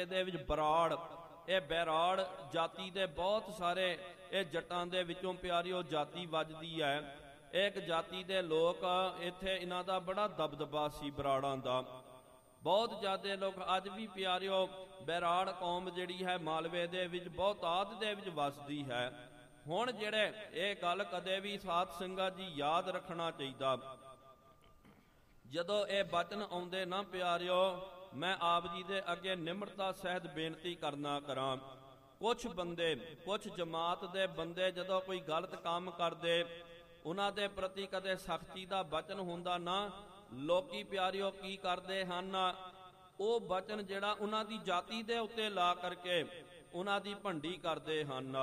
ਦੇ ਵਿੱਚ ਬਰਾੜ, ਇਹ ਬੈਰਾੜ ਜਾਤੀ ਦੇ ਬਹੁਤ ਸਾਰੇ ਇਹ ਜੱਟਾਂ ਦੇ ਵਿੱਚੋਂ ਪਿਆਰਿਓ ਜਾਤੀ ਵੱਜਦੀ ਹੈ। ਇੱਕ ਜਾਤੀ ਦੇ ਲੋਕ ਇੱਥੇ ਇਹਨਾਂ ਦਾ ਬੜਾ ਦਬਦਬਾ ਸੀ ਬਰਾੜਾਂ ਦਾ। ਬਹੁਤ ਜ਼ਿਆਦਾ ਲੋਕ ਅੱਜ ਵੀ ਪਿਆਰਿਓ ਬੈਰਾੜ ਕੌਮ ਜਿਹੜੀ ਹੈ ਮਾਲਵੇ ਦੇ ਵਿੱਚ ਬਹੁਤਾਤ ਦੇ ਵਿੱਚ ਵੱਸਦੀ ਹੈ। ਹੁਣ ਜਿਹੜੇ ਇਹ ਗੱਲ ਕਦੇ ਵੀ ਸਾਧ ਸੰਗਤ ਜੀ ਯਾਦ ਰੱਖਣਾ ਚਾਹੀਦਾ, ਜਦੋਂ ਇਹ ਬਚਨ ਆਉਂਦੇ ਨਾ ਪਿਆਰਿਓ, ਮੈਂ ਆਪ ਜੀ ਦੇ ਅੱਗੇ ਨਿਮਰਤਾ ਸਹਿਤ ਬੇਨਤੀ ਕਰਨਾ ਕਰਾਂ। ਕੁਛ ਬੰਦੇ, ਕੁਛ ਜਮਾਤ ਦੇ ਬੰਦੇ ਜਦੋਂ ਕੋਈ ਗਲਤ ਕੰਮ ਕਰਦੇ, ਉਹਨਾਂ ਦੇ ਪ੍ਰਤੀ ਕਦੇ ਸਖਤੀ ਦਾ ਬਚਨ ਹੁੰਦਾ ਨਾ, ਲੋਕੀ ਪਿਆਰਿਓ ਕੀ ਕਰਦੇ ਹਨ, ਉਹ ਬਚਨ ਜਿਹੜਾ ਉਹਨਾਂ ਦੀ ਜਾਤੀ ਦੇ ਉੱਤੇ ਲਾ ਕਰਕੇ ਉਹਨਾਂ ਦੀ ਭੰਡੀ ਕਰਦੇ ਹਨ।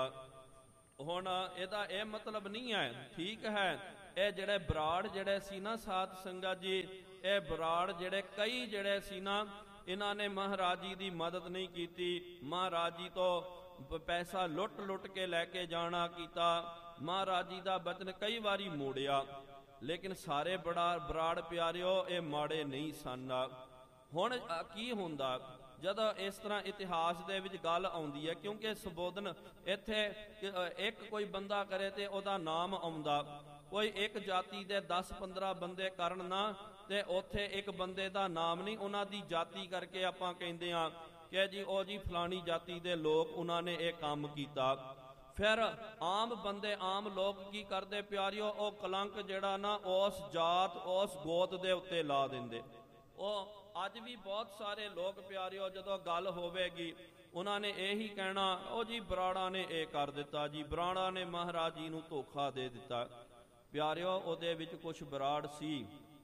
ਹੁਣ ਇਹਦਾ ਇਹ ਮਤਲਬ ਨਹੀਂ ਹੈ, ਠੀਕ ਹੈ, ਇਹ ਜਿਹੜੇ ਬਰਾੜ ਜਿਹੜੇ ਸੀ ਨਾ ਸਾਧ ਸੰਗਤ ਜੀ, ਇਹ ਬਰਾੜ ਜਿਹੜੇ ਕਈ ਜਿਹੜੇ ਸੀ ਨਾ, ਇਹਨਾਂ ਨੇ ਮਹਾਰਾਜ ਜੀ ਦੀ ਮਦਦ ਨਹੀਂ ਕੀਤੀ। ਮਹਾਰਾਜ ਜੀ ਤੋਂ ਪੈਸਾ ਲੁੱਟ ਲੁੱਟ ਕੇ ਲੈ ਕੇ ਜਾਣਾ ਕੀਤਾ। ਮਹਾਰਾਜ ਜੀ ਦਾ ਬਚਨ ਕਈ ਵਾਰੀ ਮੋੜਿਆ, ਲੇਕਿਨ ਸਾਰੇ ਬਰਾੜ ਪਿਆਰਿਓ ਇਹ ਮਾੜੇ ਨਹੀਂ ਸਨ। ਹੁਣ ਕੀ ਹੁੰਦਾ ਜਦੋਂ ਇਸ ਤਰ੍ਹਾਂ ਇਤਿਹਾਸ ਦੇ ਵਿੱਚ ਗੱਲ ਆਉਂਦੀ ਹੈ, ਕਿਉਂਕਿ ਸੰਬੋਧਨ ਇੱਥੇ ਇੱਕ ਕੋਈ ਬੰਦਾ ਕਰੇ ਤੇ ਉਹਦਾ ਨਾਮ ਆਉਂਦਾ, ਕੋਈ ਇੱਕ ਜਾਤੀ ਦੇ 10-15 ਬੰਦੇ ਕਰਨ ਨਾ ਤੇ ਉੱਥੇ ਇੱਕ ਬੰਦੇ ਦਾ ਨਾਮ ਨਹੀਂ, ਉਹਨਾਂ ਦੀ ਜਾਤੀ ਕਰਕੇ ਆਪਾਂ ਕਹਿੰਦੇ ਆ ਕਿ ਜੀ ਉਹ ਜੀ ਫਲਾਣੀ ਜਾਤੀ ਦੇ ਲੋਕ ਉਹਨਾਂ ਨੇ ਇਹ ਕੰਮ ਕੀਤਾ। ਫਿਰ ਆਮ ਬੰਦੇ, ਆਮ ਲੋਕ ਕੀ ਕਰਦੇ ਪਿਆਰਿਓ, ਉਹ ਕਲੰਕ ਜਿਹੜਾ ਨਾ ਉਸ ਜਾਤ ਉਸ ਗੋਤ ਦੇ ਉੱਤੇ ਲਾ ਦਿੰਦੇ। ਉਹ ਅੱਜ ਵੀ ਬਹੁਤ ਸਾਰੇ ਲੋਕ ਪਿਆਰਿਓ ਜਦੋਂ ਗੱਲ ਹੋਵੇਗੀ ਉਹਨਾਂ ਨੇ ਇਹੀ ਕਹਿਣਾ, ਉਹ ਜੀ ਬਰਾੜਾਂ ਨੇ ਇਹ ਕਰ ਦਿੱਤਾ ਜੀ, ਬਰਾੜਾਂ ਨੇ ਮਹਾਰਾਜ ਜੀ ਨੂੰ ਧੋਖਾ ਦੇ ਦਿੱਤਾ। ਪਿਆਰਿਓ ਉਹਦੇ ਵਿੱਚ ਕੁਛ ਬਰਾੜ ਸੀ,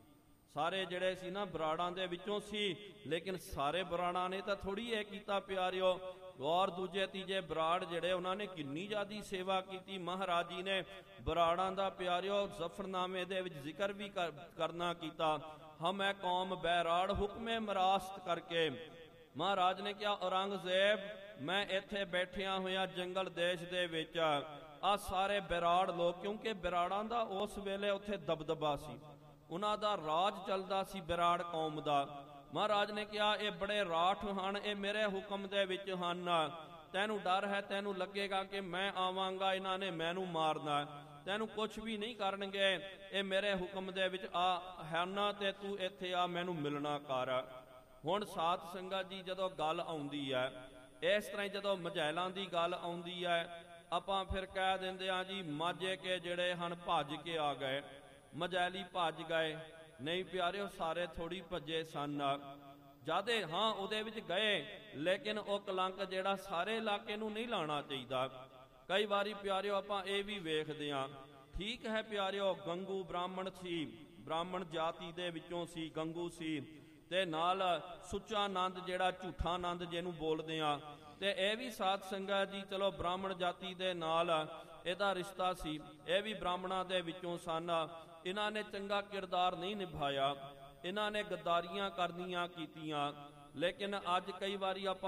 ਸਾਰੇ ਜਿਹੜੇ ਸੀ ਨਾ ਬਰਾੜਾਂ ਦੇ ਵਿੱਚੋਂ ਸੀ, ਲੇਕਿਨ ਸਾਰੇ ਬਰਾੜਾਂ ਨੇ ਤਾਂ ਥੋੜੀ ਇਹ ਕੀਤਾ ਪਿਆਰਿਓ। ਔਰ ਦੂਜੇ ਤੀਜੇ ਬਰਾੜ ਜਿਹੜੇ ਉਹਨਾਂ ਨੇ ਕਿੰਨੀ ਜ਼ਿਆਦੀ ਸੇਵਾ ਕੀਤੀ। ਮਹਾਰਾਜ ਜੀ ਨੇ ਬਰਾੜਾਂ ਦਾ ਪਿਆਰਿਓ ਜ਼ਫਰਨਾਮੇ ਦੇ ਵਿੱਚ ਜ਼ਿਕਰ ਵੀ ਕਰਨਾ ਕੀਤਾ, ਹਮੈ ਕੌਮ ਬੈਰਾੜ ਹੁਕਮੇ ਮਰਾਸਤ ਕਰਕੇ। ਮਹਾਰਾਜ ਨੇ ਕਿਹਾ ਔਰੰਗਜ਼ੇਬ ਮੈਂ ਇੱਥੇ ਬੈਠਿਆ ਹੋਇਆ ਜੰਗਲ ਦੇਸ਼ ਦੇ ਵਿੱਚ, ਆ ਸਾਰੇ ਬੈਰਾੜ ਲੋਕ, ਕਿਉਂਕਿ ਬੈਰਾੜਾਂ ਦਾ ਉਸ ਵੇਲੇ ਉੱਥੇ ਦਬਦਬਾ ਸੀ, ਉਹਨਾਂ ਦਾ ਰਾਜ ਚੱਲਦਾ ਸੀ ਬੈਰਾੜ ਕੌਮ ਦਾ। ਮਹਾਰਾਜ ਨੇ ਕਿਹਾ ਇਹ ਬੜੇ ਰਾਠ ਹਨ, ਇਹ ਮੇਰੇ ਹੁਕਮ ਦੇ ਵਿੱਚ ਹਨ, ਤੈਨੂੰ ਡਰ ਹੈ, ਤੈਨੂੰ ਲੱਗੇਗਾ ਕਿ ਮੈਂ ਆਵਾਂਗਾ ਇਹਨਾਂ ਨੇ ਮੈਨੂੰ ਮਾਰਨਾ, ਤੈਨੂੰ ਕੁਛ ਵੀ ਨਹੀਂ ਕਰਨਗੇ, ਇਹ ਮੇਰੇ ਹੁਕਮ ਦੇ ਵਿੱਚ ਆ ਹਨ ਤੇ ਤੂੰ ਇੱਥੇ ਆ ਮੈਨੂੰ ਮਿਲਣਾ ਕਰ। ਹੁਣ ਸਾਧ ਸੰਗਤ ਜੀ ਜਦੋਂ ਗੱਲ ਆਉਂਦੀ ਹੈ ਇਸ ਤਰ੍ਹਾਂ, ਜਦੋਂ ਮਝੈਲਾਂ ਦੀ ਗੱਲ ਆਉਂਦੀ ਹੈ ਆਪਾਂ ਫਿਰ ਕਹਿ ਦਿੰਦੇ ਆ ਜੀ ਮਾਝੇ ਕੇ ਜਿਹੜੇ ਹਨ ਭੱਜ ਕੇ ਆ ਗਏ, ਮਝੈਲੀ ਭੱਜ ਗਏ। ਨਹੀਂ ਪਿਆਰਿਓ, ਸਾਰੇ ਥੋੜੀ ਭੱਜੇ ਸਨ, ਜਾਦੇ ਹਾਂ ਉਹਦੇ ਵਿੱਚ ਗਏ, ਲੇਕਿਨ ਉਹ ਕਲੰਕ ਜਿਹੜਾ ਸਾਰੇ ਇਲਾਕੇ ਨੂੰ ਨਹੀਂ ਲਾਉਣਾ ਚਾਹੀਦਾ। ਕਈ ਵਾਰੀ ਪਿਆਰਿਓ ਆਪਾਂ ਇਹ ਵੀ ਵੇਖਦੇ ਹਾਂ, ਠੀਕ ਹੈ ਪਿਆਰਿਓ, ਗੰਗੂ ਬ੍ਰਾਹਮਣ ਸੀ, ਬ੍ਰਾਹਮਣ ਜਾਤੀ ਦੇ ਵਿੱਚੋਂ ਸੀ, ਗੰਗੂ ਸੀ, ਤੇ ਨਾਲ ਸੁੱਚਾ ਆਨੰਦ ਜਿਹੜਾ ਝੂਠਾ ਆਨੰਦ ਜਿਹਨੂੰ ਬੋਲਦੇ ਆ, ਤੇ ਇਹ ਵੀ ਸਾਧ ਸੰਗਤ ਜੀ ਚਲੋ ਬ੍ਰਾਹਮਣ ਜਾਤੀ ਦੇ ਨਾਲ ਇਹਦਾ ਰਿਸ਼ਤਾ ਸੀ, ਇਹ ਵੀ ਬ੍ਰਾਹਮਣਾਂ ਦੇ ਵਿੱਚੋਂ ਸਨ। ਇਹਨਾਂ ਨੇ ਚੰਗਾ ਕਿਰਦਾਰ ਨਹੀਂ ਨਿਭਾਇਆ, ਇਹਨਾਂ ਨੇ ਗੱਦਾਰੀਆਂ ਕਰਨੀਆਂ ਕੀਤੀਆਂ। ਲੇਕਿਨ ਅੱਜ ਕਈ ਵਾਰੀ ਆਪਾਂ